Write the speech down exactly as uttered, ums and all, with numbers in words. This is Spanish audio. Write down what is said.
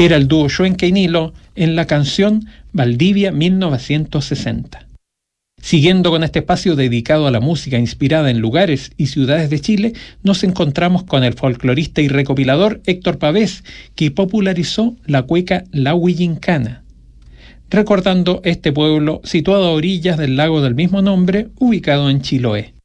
Era el dúo Xuenca y Nilo en la canción Valdivia mil novecientos sesenta. Siguiendo con este espacio dedicado a la música inspirada en lugares y ciudades de Chile, nos encontramos con el folclorista y recopilador Héctor Pavés, que popularizó la cueca La Huillincana, recordando este pueblo situado a orillas del lago del mismo nombre, ubicado en Chiloé.